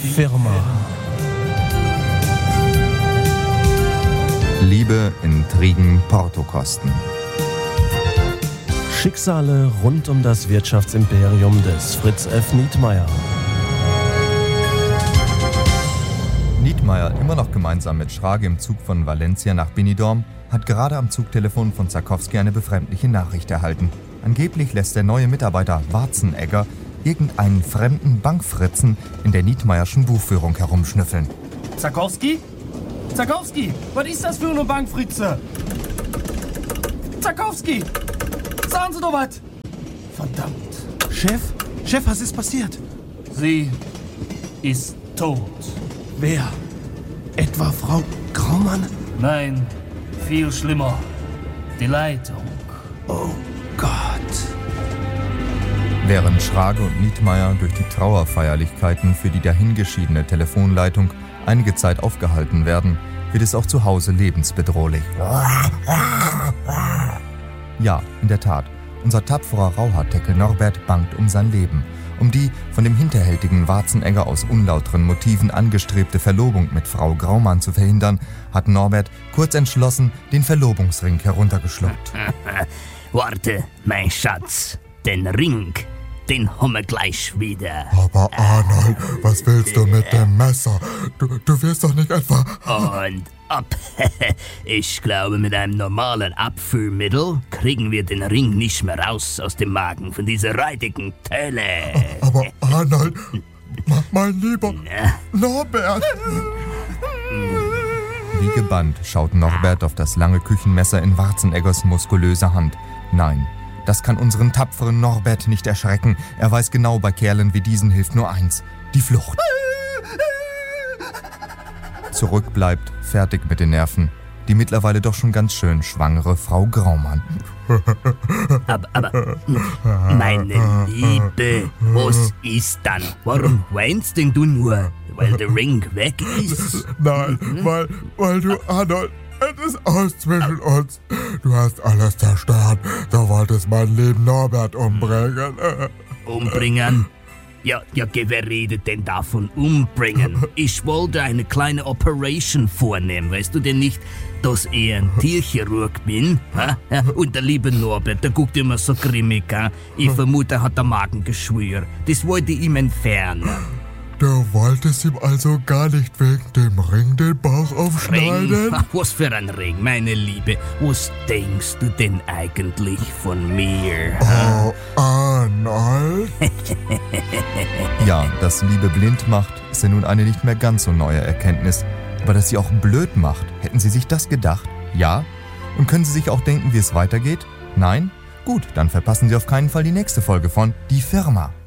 Firma. Liebe, Intrigen, Portokosten. Schicksale rund um das Wirtschaftsimperium des Fritz F. Nietmeyer. Nietmeyer, immer noch gemeinsam mit Schrage im Zug von Valencia nach Benidorm, hat gerade am Zugtelefon von Zakowski eine befremdliche Nachricht erhalten. Angeblich lässt der neue Mitarbeiter Warzenegger irgendeinen fremden Bankfritzen in der Nietmeyerschen Buchführung herumschnüffeln. Zakowski? Zakowski, was ist das für eine Bankfritze? Zakowski, sagen Sie doch was! Verdammt. Chef, was ist passiert? Sie ist tot. Wer? Etwa Frau Graumann? Nein, viel schlimmer. Die Leitung. Oh Gott. Während Schrage und Nietmeyer durch die Trauerfeierlichkeiten für die dahingeschiedene Telefonleitung einige Zeit aufgehalten werden, wird es auch zu Hause lebensbedrohlich. Ja, in der Tat. Unser tapferer Rauhaarteckel Norbert bangt um sein Leben. Um die von dem hinterhältigen Warzenegger aus unlauteren Motiven angestrebte Verlobung mit Frau Graumann zu verhindern, hat Norbert kurz entschlossen den Verlobungsring heruntergeschluckt. Warte, mein Schatz, den Ring, den haben wir gleich wieder. Aber Arnold, was willst du mit dem Messer? Du wirst doch nicht etwa... Und ab. Ich glaube, mit einem normalen Abführmittel kriegen wir den Ring nicht mehr raus aus dem Magen von dieser räudigen Tölle. Aber Arnold, mein lieber Norbert... Wie gebannt schaut Norbert auf das lange Küchenmesser in Warzeneggers muskulöser Hand. Nein, das kann unseren tapferen Norbert nicht erschrecken. Er weiß genau, bei Kerlen wie diesen hilft nur eins: die Flucht. Zurück bleibt, fertig mit den Nerven, die mittlerweile doch schon ganz schön schwangere Frau Graumann. Aber, meine Liebe, was ist dann? Warum weinst denn du nur? Weil der Ring weg ist? Nein, weil du, Arnold, es ist aus zwischen uns. Du hast alles zerstört. Du wolltest meinen lieben Norbert umbringen. Umbringen? Ja, wer redet denn davon umbringen? Ich wollte eine kleine Operation vornehmen. Weißt du denn nicht, dass ich ein Tierchirurg bin? Ha? Ja, und der liebe Norbert, der guckt immer so grimmig. Ha? Ich vermute, er hat ein Magengeschwür. Das wollte ich ihm entfernen. Du wolltest ihm also gar nicht wegen dem Ring den Bauch aufschneiden? Ring? Ach, was für ein Ring, meine Liebe. Was denkst du denn eigentlich von mir? Oh, Arnold? Ja, dass Liebe blind macht, ist ja nun eine nicht mehr ganz so neue Erkenntnis. Aber dass sie auch blöd macht, hätten Sie sich das gedacht? Ja? Und können Sie sich auch denken, wie es weitergeht? Nein? Gut, dann verpassen Sie auf keinen Fall die nächste Folge von Die Firma.